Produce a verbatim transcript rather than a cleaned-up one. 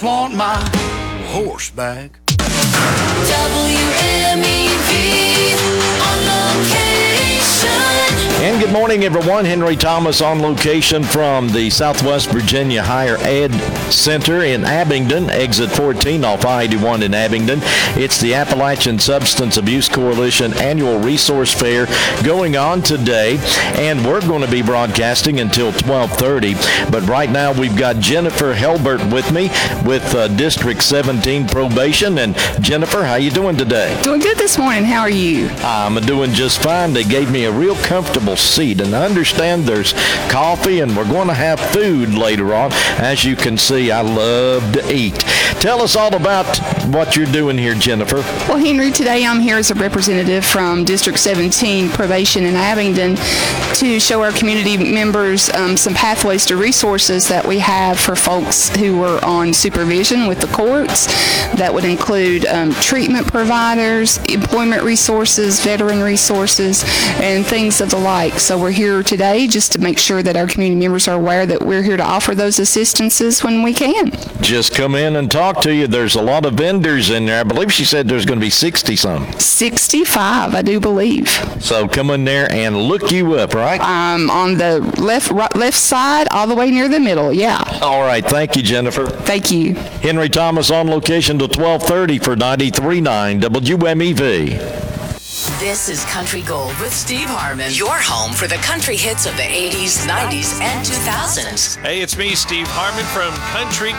Flaunt my horseback. W M E V on location. And good morning, everyone. Henry Thomas on location from the Southwest Virginia Higher Ed Center in Abingdon, exit fourteen off I eighty-one in Abingdon. It's the Appalachian Substance Abuse Coalition Annual Resource Fair going on today, and we're going to be broadcasting until twelve thirty. But right now, we've got Jennifer Helbert with me with uh, District seventeen Probation. And Jennifer, how you doing today? Doing good this morning. How are you? I'm doing just fine. They gave me a real comfortable seat, and I understand there's coffee and we're going to have food later on. As you can see, I love to eat. Tell us all about what you're doing here, Jennifer. Well, Henry, today I'm here as a representative from District seventeen Probation in Abingdon to show our community members um, some pathways to resources that we have for folks who are on supervision with the courts. That would include um, treatment providers, employment resources, veteran resources, and things of the like. So we're here today just to make sure that our community members are aware that we're here to offer those assistances when we can. Just come in and talk to you. There's a lot of vendors in there. I believe she said there's going to be sixty some. sixty-five, I do believe. So come in there and look you up, right? Um, on the left right, left side, all the way near the middle, yeah. All right. Thank you, Jennifer. Thank you. Henry Thomas on location till twelve thirty for ninety-three point nine W M E V. This is Country Gold with Steve Harmon, your home for the country hits of the eighties, nineties, and two thousands. Hey, it's me, Steve Harmon from Country